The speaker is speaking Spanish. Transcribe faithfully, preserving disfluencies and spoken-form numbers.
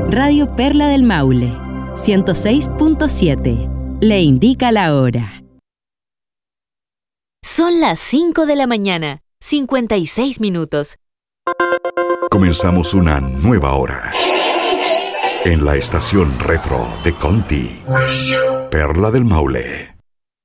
Radio Perla del Maule, ciento seis punto siete. Le indica la hora. Son las cinco de la mañana, cincuenta y seis minutos. Comenzamos una nueva hora en la estación retro de Conti, Perla del Maule.